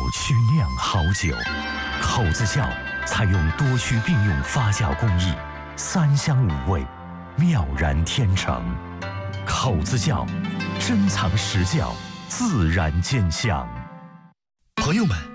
曲酿好酒，口子窖采用多须并用发酵工艺，3香5味，妙然天成。口子窖，珍藏实窖，自然见香。 朋友们，